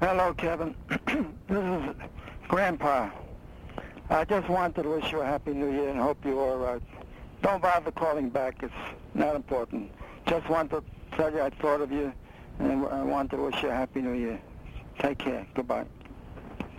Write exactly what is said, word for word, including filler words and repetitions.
Hello, Kevin. This is Grandpa. I just wanted to wish you a Happy New Year and hope you're all right. Don't bother calling back. It's not important. Just want to tell you I thought of you and I wanted to wish you a Happy New Year. Take care. Goodbye.